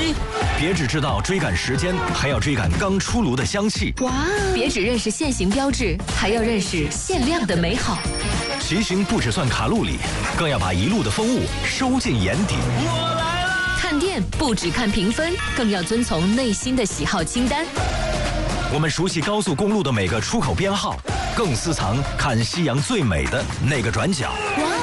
别只知道追赶时间，还要追赶刚出炉的香气。 哇！别只认识限行标志，还要认识限量的美好。 骑行不只算卡路里，更要把一路的风物收进眼底。 我来了！ 看店不只看评分，更要遵从内心的喜好清单。 我们熟悉高速公路的每个出口编号，更私藏看夕阳最美的那个转角。